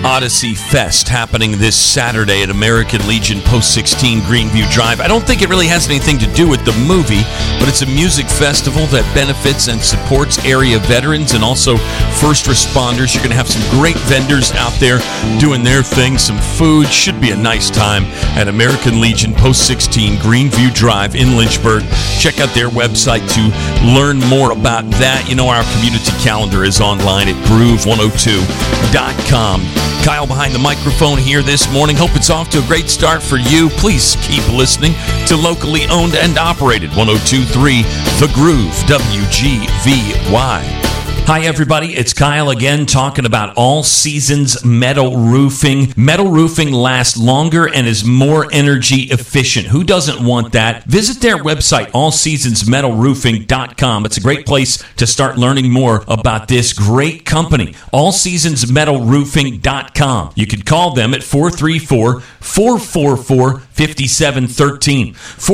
Odyssey Fest happening this Saturday at American Legion Post 16 Greenview Drive. I don't think it really has anything to do with the movie, but it's a music festival that benefits and supports area veterans and also first responders. You're going to have some great vendors out there doing their thing, some food. Should be a nice time at American Legion Post 16 Greenview Drive in Lynchburg. Check out their website to learn more about that. You know, our community calendar is online at groove102.com. Kyle behind the microphone here this morning. Hope it's off to a great start for you. Please keep listening to locally owned and operated 102.3 The Groove, WGVY. Hi, everybody. It's Kyle again talking about All Seasons Metal Roofing. Metal roofing lasts longer and is more energy efficient. Who doesn't want that? Visit their website, allseasonsmetalroofing.com. It's a great place to start learning more about this great company, allseasonsmetalroofing.com. You can call them at 434-444-5713,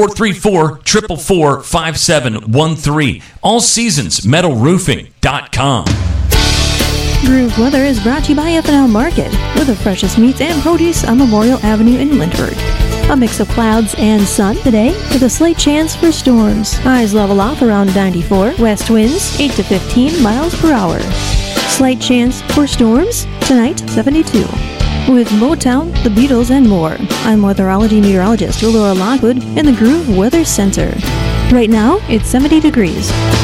434-444-5713, allseasonsmetalroofing.com. Groove Weather is brought to you by F&L Market, with the freshest meats and produce on Memorial Avenue in Lynchburg. A mix of clouds and sun today with a slight chance for storms. Highs level off around 94. West winds 8 to 15 miles per hour. Slight chance for storms tonight 72. With Motown, the Beatles, and more. I'm weatherology meteorologist Laura Lockwood in the Groove Weather Center. Right now, it's 70 degrees.